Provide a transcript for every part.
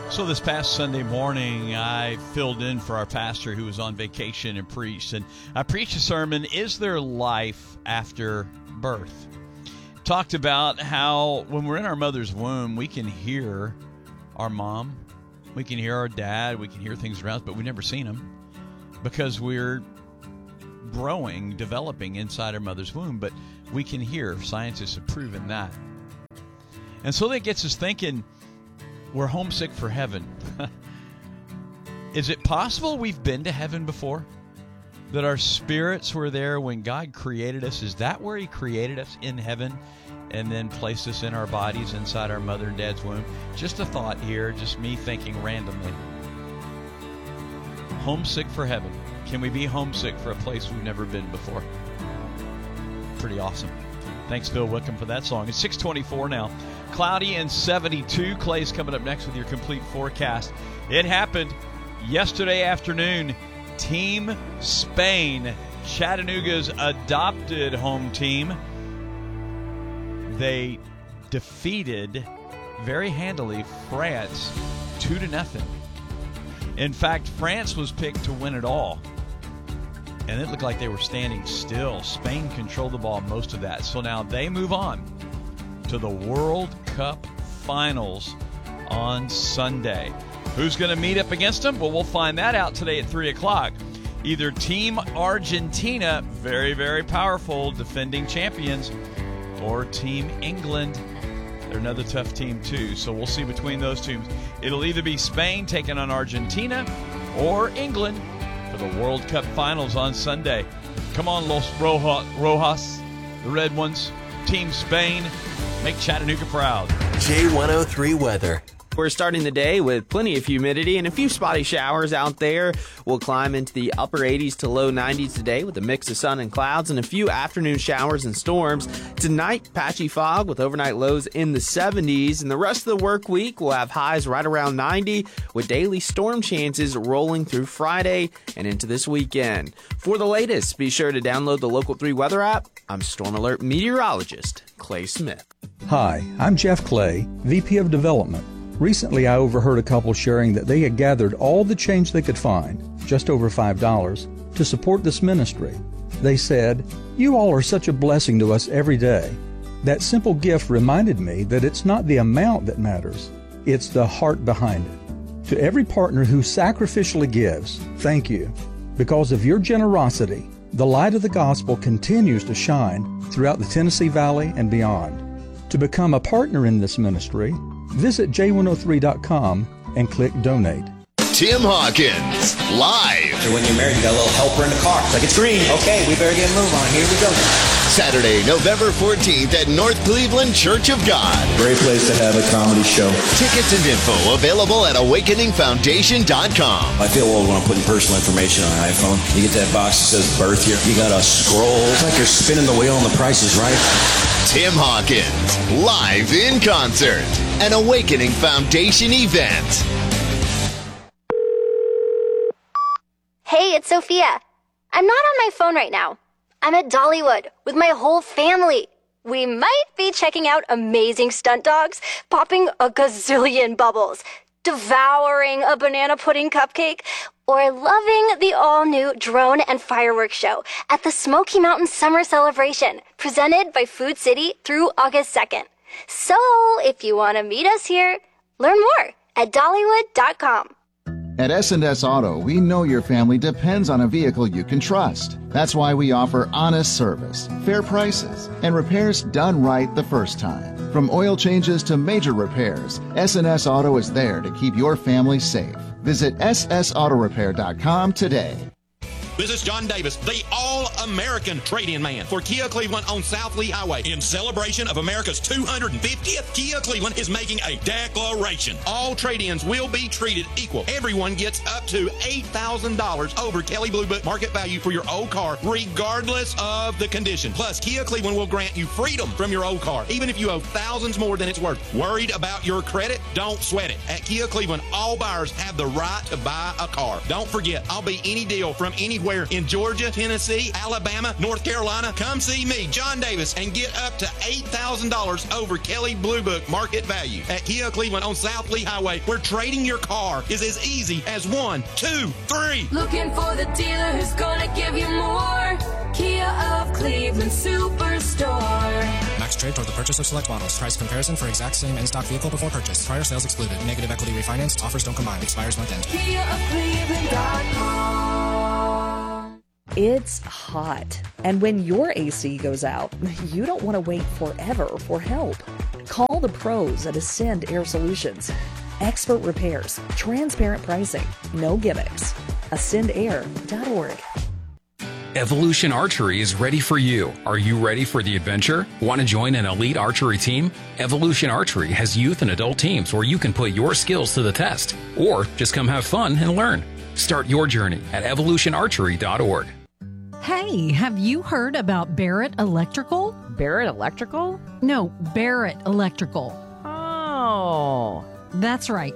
So this past Sunday morning, I filled in for our pastor who was on vacation and preached. And I preached a sermon, Is There Life After Birth? Talked about how when we're in our mother's womb, we can hear our mom, we can hear our dad, we can hear things around us, but we've never seen them because we're growing, developing inside our mother's womb. But we can hear. Scientists have proven that. And so that gets us thinking, we're homesick for heaven. Is it possible we've been to heaven before? That our spirits were there when God created us? Is that where He created us, in heaven, and then placed us in our bodies inside our mother and dad's womb? Just a thought here, just me thinking randomly. Homesick for heaven. Can we be homesick for a place we've never been before? Pretty awesome. Thanks, Phil Wickham, for that song. It's 6:24 now. Cloudy and 72. Clay's coming up next with your complete forecast. It happened yesterday afternoon. Team Spain, Chattanooga's adopted home team, they defeated very handily France 2-0. In fact, France was picked to win it all. And it looked like they were standing still. Spain controlled the ball most of that. So now they move on to the World Cup Finals on Sunday. Who's going to meet up against them? Well, we'll find that out today at 3 o'clock. Either Team Argentina, very, very powerful, defending champions, or Team England. They're another tough team, too. So we'll see between those teams. It'll either be Spain taking on Argentina or England for the World Cup Finals on Sunday. Come on, Los Rojas, the Red Ones, Team Spain, make Chattanooga proud. J103 weather. We're starting the day with plenty of humidity and a few spotty showers out there. We'll climb into the upper 80s to low 90s today with a mix of sun and clouds and a few afternoon showers and storms. Tonight, patchy fog with overnight lows in the 70s. And the rest of the work week, we'll have highs right around 90 with daily storm chances rolling through Friday and into this weekend. For the latest, be sure to download the Local 3 weather app. I'm Storm Alert meteorologist Clay Smith. Hi, I'm Jeff Clay, VP of Development. Recently, I overheard a couple sharing that they had gathered all the change they could find, just over $5, to support this ministry. They said, "You all are such a blessing to us every day." That simple gift reminded me that it's not the amount that matters, it's the heart behind it. To every partner who sacrificially gives, thank you. Because of your generosity, the light of the gospel continues to shine throughout the Tennessee Valley and beyond. To become a partner in this ministry, visit j103.com and click Donate. Tim Hawkins, live. When you're married, you got a little helper in the car. It's like, it's green. Okay, we better get a move on. Here we go. Saturday, November 14th at North Cleveland Church of God. Great place to have a comedy show. Tickets and info available at awakeningfoundation.com. I feel old when I'm putting personal information on an iPhone. You get that box that says birth year. You got to scroll. It's like you're spinning the wheel and the price is right. Tim Hawkins, live in concert. An Awakening Foundation event. Hey, it's Sophia. I'm not on my phone right now. I'm at Dollywood with my whole family. We might be checking out amazing stunt dogs, popping a gazillion bubbles, devouring a banana pudding cupcake, or loving the all-new drone and fireworks show at the Smoky Mountain Summer Celebration, presented by Food City through August 2nd. So, if you want to meet us here, learn more at Dollywood.com. At S&S Auto, we know your family depends on a vehicle you can trust. That's why we offer honest service, fair prices, and repairs done right the first time. From oil changes to major repairs, S&S Auto is there to keep your family safe. Visit ssautorepair.com today. This is John Davis, the all-American trade-in man for Kia Cleveland on South Lee Highway. In celebration of America's 250th, Kia Cleveland is making a declaration. All trade-ins will be treated equal. Everyone gets up to $8,000 over Kelley Blue Book market value for your old car, regardless of the condition. Plus, Kia Cleveland will grant you freedom from your old car, even if you owe thousands more than it's worth. Worried about your credit? Don't sweat it. At Kia Cleveland, all buyers have the right to buy a car. Don't forget, I'll be any deal from anywhere everywhere in Georgia, Tennessee, Alabama, North Carolina. Come see me, John Davis, and get up to $8,000 over Kelley Blue Book market value at Kia Cleveland on South Lee Highway, where trading your car is as easy as 1, 2, 3. Looking for the dealer who's gonna give you more. Kia of Cleveland Superstore. Max trade toward the purchase of select models. Price comparison for exact same in-stock vehicle before purchase. Prior sales excluded. Negative equity refinanced. Offers don't combine. Expires month end. KiaofCleveland.com. It's hot, and when your AC goes out, you don't want to wait forever for help. Call the pros at Ascend Air Solutions. Expert repairs, transparent pricing, no gimmicks. AscendAir.org. Evolution Archery is ready for you. Are you ready for the adventure? Want to join an elite archery team? Evolution Archery has youth and adult teams where you can put your skills to the test, or just come have fun and learn. Start your journey at evolutionarchery.org. Hey, have you heard about Barrett Electrical? Barrett Electrical? No, Barrett Electrical. Oh. That's right.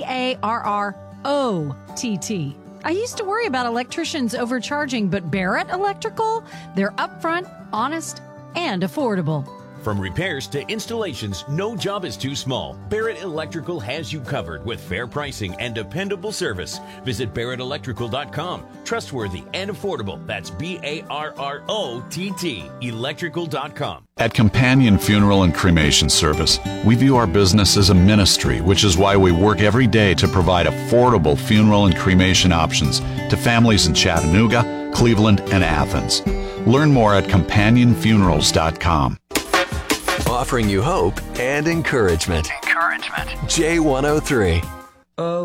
BARROTT. I used to worry about electricians overcharging, but Barrett Electrical, they're upfront, honest, and affordable. From repairs to installations, no job is too small. Barrett Electrical has you covered with fair pricing and dependable service. Visit BarrettElectrical.com. Trustworthy and affordable. That's BARROTT. Electrical.com. At Companion Funeral and Cremation Service, we view our business as a ministry, which is why we work every day to provide affordable funeral and cremation options to families in Chattanooga, Cleveland, and Athens. Learn more at CompanionFunerals.com. Offering you hope and encouragement. J103.